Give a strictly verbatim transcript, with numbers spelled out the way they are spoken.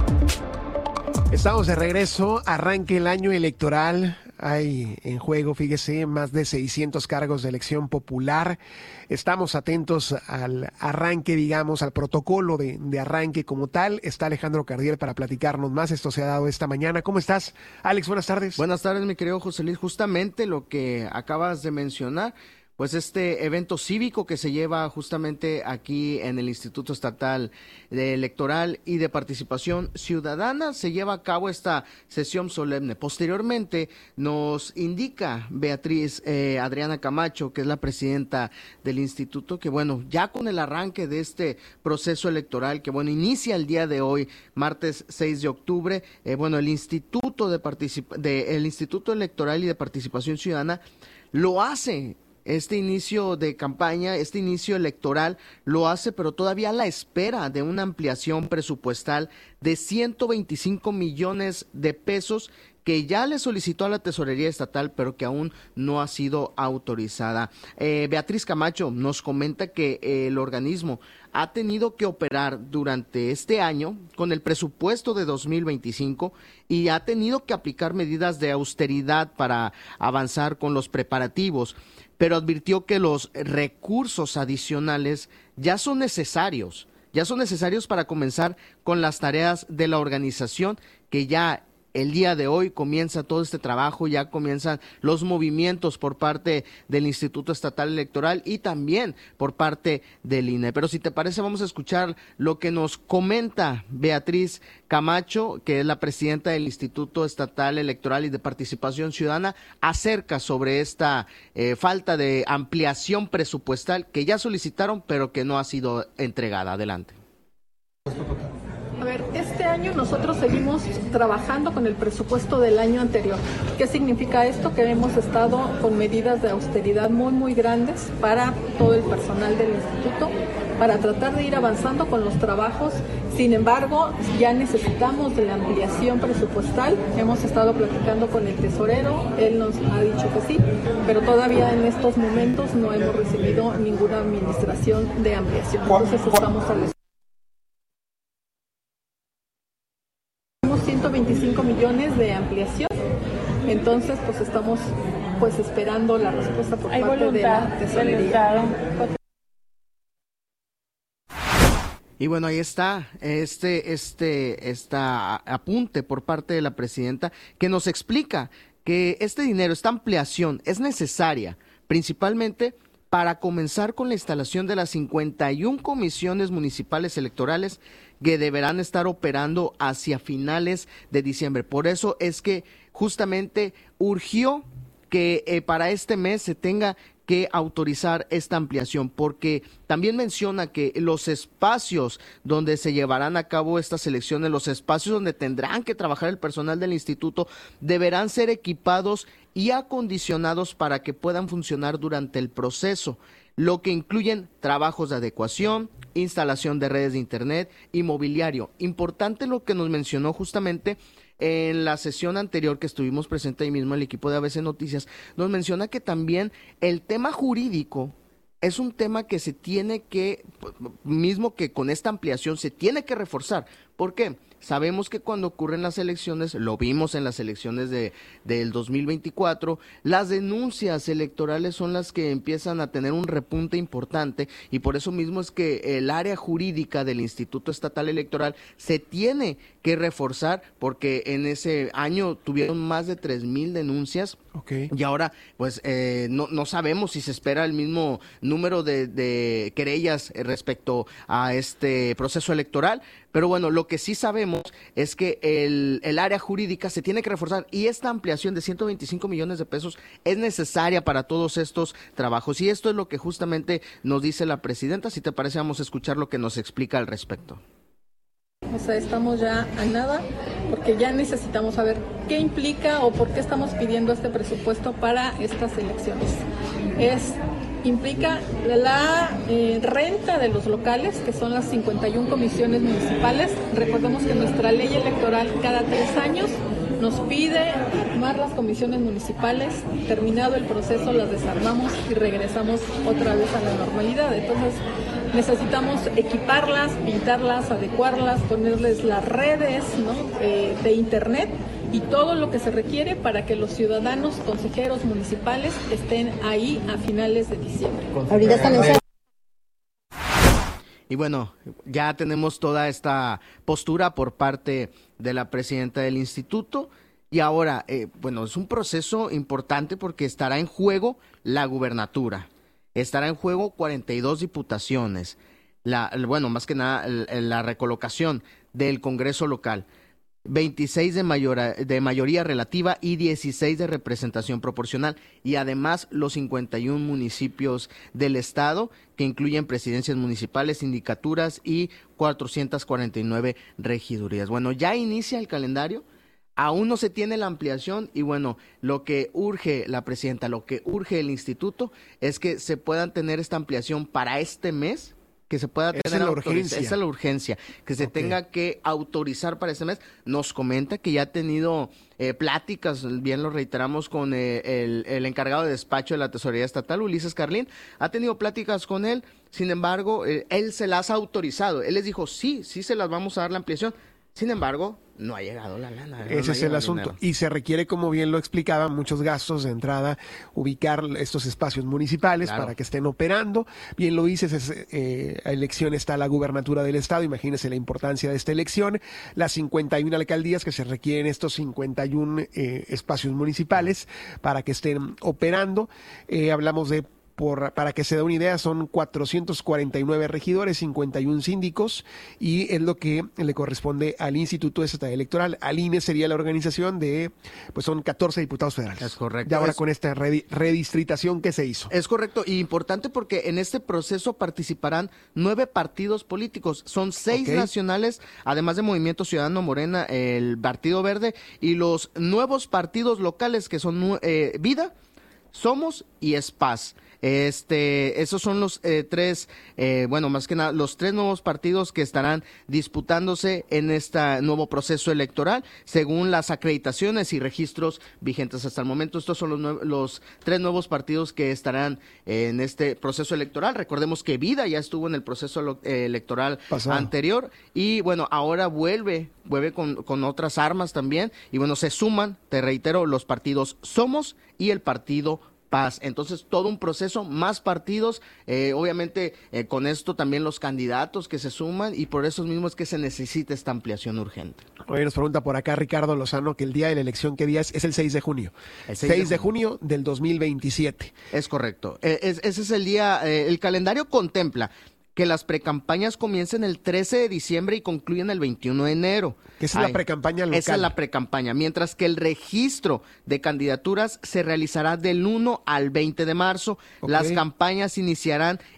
Estamos de regreso, arranque el año electoral, hay en juego, fíjese, más de seiscientos cargos de elección popular. Estamos atentos al arranque, digamos, al protocolo de, de arranque como tal. Está Alejandro Cardiel para platicarnos más, esto se ha dado esta mañana. ¿Cómo estás, Alex? Buenas tardes. Buenas tardes, mi querido José Luis, justamente lo que acabas de mencionar. Pues este evento cívico que se lleva justamente aquí en el Instituto Estatal de Electoral y de Participación Ciudadana, se lleva a cabo esta sesión solemne. Posteriormente nos indica Beatriz eh, Adriana Camacho, que es la presidenta del instituto, que bueno, ya con el arranque de este proceso electoral, que bueno, inicia el día de hoy, martes seis de octubre, eh, bueno, el Instituto de, Particip- de el Instituto Electoral y de Participación Ciudadana lo hace. Este inicio de campaña, este inicio electoral lo hace, pero todavía a la espera de una ampliación presupuestal de ciento veinticinco millones de pesos que ya le solicitó a la Tesorería Estatal, pero que aún no ha sido autorizada. Eh, Beatriz Camacho nos comenta que eh, el organismo ha tenido que operar durante este año con el presupuesto de dos mil veinticinco y ha tenido que aplicar medidas de austeridad para avanzar con los preparativos, pero advirtió que los recursos adicionales ya son necesarios, ya son necesarios para comenzar con las tareas de la organización, que ya el día de hoy comienza todo este trabajo, ya comienzan los movimientos por parte del Instituto Estatal Electoral y también por parte del I N E. Pero si te parece, vamos a escuchar lo que nos comenta Beatriz Camacho, que es la presidenta del Instituto Estatal Electoral y de Participación Ciudadana, acerca sobre esta eh, falta de ampliación presupuestal que ya solicitaron, pero que no ha sido entregada. Adelante. A ver, este año nosotros seguimos trabajando con el presupuesto del año anterior. ¿Qué significa esto? Que hemos estado con medidas de austeridad muy, muy grandes para todo el personal del instituto, para tratar de ir avanzando con los trabajos. Sin embargo, ya necesitamos de la ampliación presupuestal. Hemos estado platicando con el tesorero, él nos ha dicho que sí, pero todavía en estos momentos no hemos recibido ninguna administración de ampliación. Entonces estamos a la ciento veinticinco millones de ampliación, entonces pues estamos pues esperando la respuesta por Hay parte voluntad, de la tesorería. Y bueno, ahí está este este esta apunte por parte de la presidenta, que nos explica que este dinero, esta ampliación es necesaria principalmente para comenzar con la instalación de las cincuenta y una comisiones municipales electorales que deberán estar operando hacia finales de diciembre. Por eso es que justamente urgió que eh, para este mes se tenga que autorizar esta ampliación, porque también menciona que los espacios donde se llevarán a cabo estas elecciones, los espacios donde tendrán que trabajar el personal del instituto, deberán ser equipados y acondicionados para que puedan funcionar durante el proceso, lo que incluyen trabajos de adecuación, instalación de redes de internet y mobiliario. Importante lo que nos mencionó justamente en la sesión anterior que estuvimos presentes ahí mismo, el equipo de A B C Noticias, nos menciona que también el tema jurídico es un tema que se tiene que, mismo que con esta ampliación, se tiene que reforzar. ¿Por qué? Sabemos que cuando ocurren las elecciones, lo vimos en las elecciones de del dos mil veinticuatro, las denuncias electorales son las que empiezan a tener un repunte importante, y por eso mismo es que el área jurídica del Instituto Estatal Electoral se tiene que reforzar, porque en ese año tuvieron más de tres mil denuncias. Okay. Y ahora pues eh, no, no sabemos si se espera el mismo número de, de querellas respecto a este proceso electoral, pero bueno, lo que sí sabemos es que el, el área jurídica se tiene que reforzar, y esta ampliación de ciento veinticinco millones de pesos es necesaria para todos estos trabajos, y esto es lo que justamente nos dice la presidenta. Si te parece, vamos a escuchar lo que nos explica al respecto. O sea, estamos ya a nada, porque ya necesitamos saber qué implica o por qué estamos pidiendo este presupuesto para estas elecciones. Es implica la eh, renta de los locales, que son las cincuenta y una comisiones municipales. Recordemos que nuestra ley electoral cada tres años nos pide armar las comisiones municipales. Terminado el proceso, las desarmamos y regresamos otra vez a la normalidad. Entonces, necesitamos equiparlas, pintarlas, adecuarlas, ponerles las redes, ¿no? eh, de internet y todo lo que se requiere para que los ciudadanos, consejeros municipales estén ahí a finales de diciembre. Ahorita están en... Y bueno, ya tenemos toda esta postura por parte de la presidenta del instituto. Y ahora, eh, bueno, es un proceso importante porque estará en juego la gubernatura, estará en juego cuarenta y dos diputaciones, la, bueno, más que nada la, la recolocación del Congreso local, veintiséis de, mayor, de mayoría relativa y dieciséis de representación proporcional, y además los cincuenta y uno municipios del estado, que incluyen presidencias municipales, sindicaturas y cuatrocientas cuarenta y nueve regidurías. Bueno, ya inicia el calendario. Aún no se tiene la ampliación y bueno, lo que urge la presidenta, lo que urge el instituto es que se puedan tener esta ampliación para este mes, que se pueda tener esa es la urgencia, esa es la urgencia, que se okay. tenga que autorizar para este mes. Nos comenta que ya ha tenido eh, pláticas, bien lo reiteramos, con eh, el, el encargado de despacho de la Tesorería Estatal, Ulises Carlín, ha tenido pláticas con él, sin embargo, eh, él se las ha autorizado, él les dijo, sí, sí se las vamos a dar la ampliación. Sin embargo, no ha llegado la lana. Ese no es el asunto. Dinero. Y se requiere, como bien lo explicaba, muchos gastos de entrada, ubicar estos espacios municipales claro. para que estén operando. Bien lo dices, es, eh, la elección está la gubernatura del estado, imagínense la importancia de esta elección. Las cincuenta y una alcaldías que se requieren estos cincuenta y uno eh, espacios municipales para que estén operando. Eh, hablamos de Por, para que se dé una idea, son cuatrocientos cuarenta y nueve regidores, cincuenta y uno síndicos, y es lo que le corresponde al Instituto Estatal Electoral. Al I N E sería la organización de, pues son catorce diputados federales. Es correcto. Y ahora es, con esta redi, redistritación que se hizo. Es correcto, y importante porque en este proceso participarán nueve partidos políticos. Son seis okay. nacionales, además de Movimiento Ciudadano Morena, el Partido Verde, y los nuevos partidos locales que son eh, Vida, Somos y Es Paz. Este, esos son los eh, tres, eh, bueno, más que nada, los tres nuevos partidos que estarán disputándose en este nuevo proceso electoral, según las acreditaciones y registros vigentes hasta el momento. Estos son los, los tres nuevos partidos que estarán en este proceso electoral. Recordemos que Vida ya estuvo en el proceso lo, eh, electoral Pasado. anterior y, bueno, ahora vuelve, vuelve con, con otras armas también. Y, bueno, se suman, te reitero, los partidos Somos y el Partido Paz. Entonces, todo un proceso, más partidos, eh, obviamente eh, con esto también los candidatos que se suman y por eso mismo es que se necesita esta ampliación urgente. Oye, nos pregunta por acá Ricardo Lozano que el día de la elección, ¿qué día es? Es el seis de junio. El seis, seis de, junio. de junio del dos mil veintisiete. Es correcto. Eh, es, ese es el día, eh, el calendario contempla que las precampañas comiencen el trece de diciembre y concluyen el veintiuno de enero. Esa es la precampaña local. Esa es la precampaña, mientras que el registro de candidaturas se realizará del uno al veinte de marzo. Okay. Las campañas iniciarán